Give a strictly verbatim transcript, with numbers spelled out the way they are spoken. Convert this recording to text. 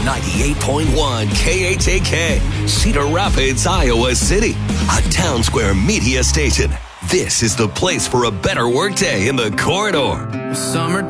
ninety-eight point one K H A K, Cedar Rapids, Iowa City, a Town Square media station. This is the place for a better workday in the corridor. Summer